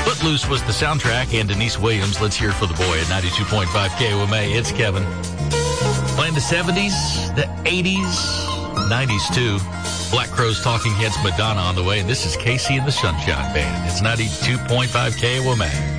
Footloose was the soundtrack, and Denise Williams. Let's hear it for the boy at 92.5 KOMA. It's Kevin. Playing the 70s, the 80s, 90s too. Black Crowes, Talking Heads, Madonna on the way. And this is Casey and the Sunshine Band. It's 92.5 KOMA.